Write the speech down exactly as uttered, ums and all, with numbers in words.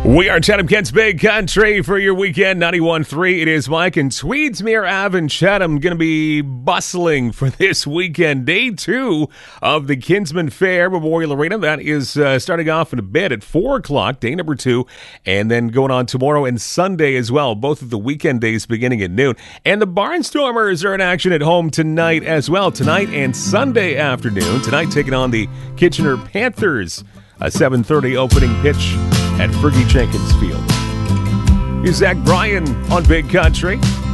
We are Chatham Kent's Big Country for your weekend, ninety-one point three. It is Mike, and Tweedsmuir Ave in Chatham going to be bustling for this weekend. Day two of the Kinsman Fair Memorial Arena. That is uh, starting off in a bit at four o'clock, day number two, and then going on tomorrow and Sunday as well, both of the weekend days beginning at noon. And the Barnstormers are in action at home tonight as well, tonight and Sunday afternoon. Tonight taking on the Kitchener Panthers, a seven thirty opening pitch at Fergie Jenkins Field. Here's Zach Bryan on Big Country.